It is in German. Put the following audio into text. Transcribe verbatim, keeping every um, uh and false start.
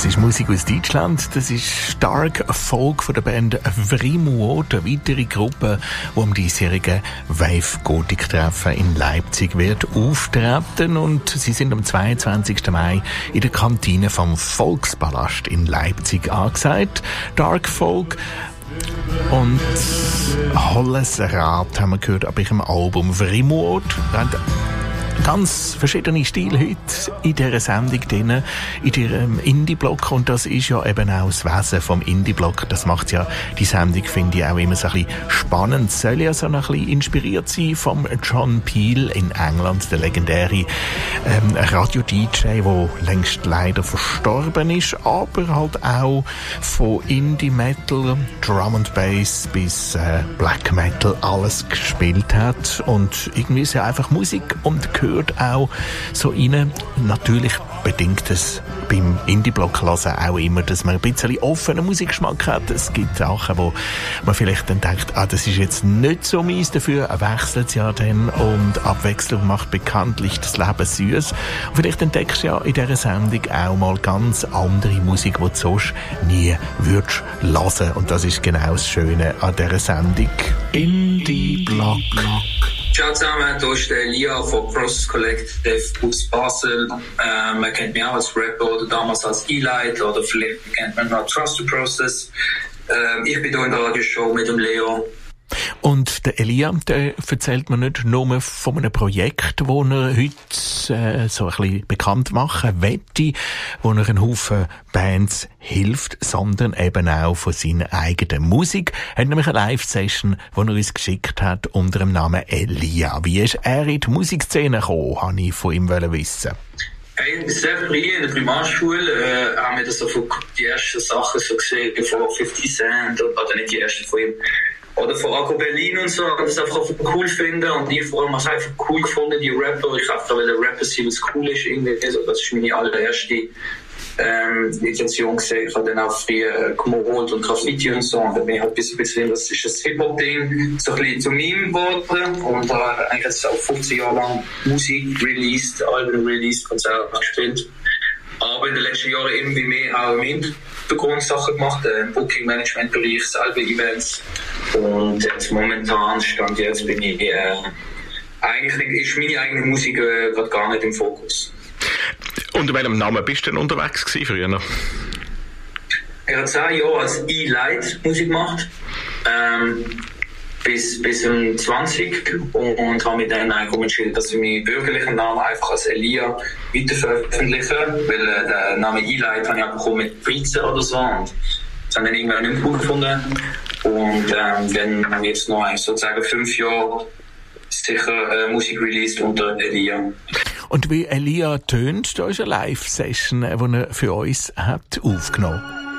ist Musik aus Deutschland. Das ist Dark Folk von der Band Vrimuo, eine weitere Gruppe, die am diesjährigen Wave Gothic Treffen in Leipzig wird auftreten. Und sie sind am zweiundzwanzigsten Mai in der Kantine vom Volkspalast in Leipzig angesagt. Dark Folk und Holles Rad haben wir gehört, ab ihrem Album Vrimuo. Ganz verschiedene Stile heute in dieser Sendung drin, in ihrem Indie-Block. Und das ist ja eben auch das Wesen vom Indie-Block. Das macht ja die Sendung, finde ich, auch immer so ein bisschen spannend. Es soll ja so ein bisschen inspiriert sein vom John Peel in England, der legendäre ähm, Radio-D J, der längst leider verstorben ist, aber halt auch von Indie-Metal, Drum and Bass bis äh, Black Metal alles gespielt hat. Und irgendwie ist ja einfach Musik und gehört auch so rein. Natürlich bedingt es beim Indie-Block hören auch immer, dass man ein bisschen offenen Musikgeschmack hat. Es gibt Sachen, wo man vielleicht dann denkt, ah, das ist jetzt nicht so mies, dafür wechselt es ja dann und Abwechslung macht bekanntlich das Leben süß. Und vielleicht entdeckst du ja in dieser Sendung auch mal ganz andere Musik, die du sonst nie würdest hören. Und das ist genau das Schöne an dieser Sendung. Indie-Block. Ciao zusammen, hier ist der Elia von Process Collective aus Basel. Ähm, man kennt mich auch als Rapper oder damals als E-Light oder vielleicht kennt man noch Trust the Process. Ähm, ich bin hier in der Radioshow mit dem Leo. Und der Elia, der erzählt mir nicht nur von einem Projekt, das er heute äh, so ein bisschen bekannt machen möchte, wo er einen Haufen Bands hilft, sondern eben auch von seiner eigenen Musik. Er hat nämlich eine Live-Session, die er uns geschickt hat, unter dem Namen Elia. Wie ist er in die Musikszene gekommen, wollte ich von ihm wissen. Hey, sehr früh in der Primarschule äh, haben wir das so von die ersten Sachen so gesehen, von fifty Cent, oder nicht die ersten von ihm. Oder von Agro Berlin und so, und das einfach cool finden. Und ich vor allem habe es einfach cool gefunden, die Rapper. Ich habe da Rapper sein, was cool ist. Irgendwie. Also, das ist meine allererste ähm, Intention gesehen. Ich habe dann auch früher äh, gemalt und Graffiti und so. Und dann bin ich halt ein bisschen, bisschen das ist das Hip-Hop-Ding, so ein bisschen zu Meme geworden. Und da äh, eigentlich jetzt auch fünfzehn Jahre lang Musik released, Alben released, Konzerte gespielt. Aber in den letzten Jahren irgendwie mehr auch im Hintergrund Sachen gemacht, äh, im Booking-Management-Bereich, selber Events. Und jetzt momentan, Stand jetzt, bin ich, äh, eigentlich ist meine eigene Musik äh, gerade gar nicht im Fokus. Unter welchem Namen bist du denn unterwegs gewesen früher? Ich habe zehn Jahre als E-Light Musik gemacht. Ähm, bis, bis um zwanzig und, und habe mich dann eigentlich entschieden, dass ich meinen bürgerlichen Namen einfach als Elia weiter veröffentliche, weil äh, der Name E-Light habe ich auch bekommen mit Pizza oder so und das haben dann irgendwann nicht mehr gut gefunden und ähm, dann habe ich jetzt noch eigentlich sozusagen fünf Jahre sicher äh, Musik released unter Elia. Und wie Elia tönt, da ist eine Live-Session, die er für uns hat aufgenommen.